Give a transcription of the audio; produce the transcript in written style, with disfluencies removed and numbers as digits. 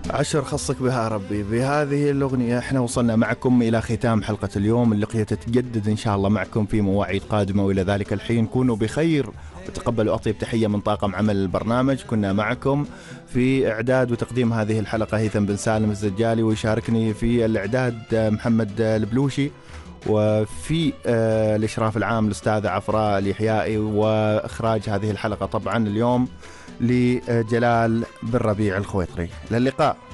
عشر خصك بها ربي. بهذه الأغنية احنا وصلنا معكم إلى ختام حلقة اليوم. اللقية تتجدد إن شاء الله معكم في مواعيد قادمة، وإلى ذلك الحين كونوا بخير وتقبلوا أطيب تحية من طاقم عمل البرنامج. كنا معكم في إعداد وتقديم هذه الحلقة هيثم بن سالم الزجالي، ويشاركني في الإعداد محمد البلوشي، وفي الإشراف العام الأستاذة عفراء اليحيائي، وإخراج هذه الحلقة طبعا اليوم لجلال بن ربيع الخويطري. للقاء.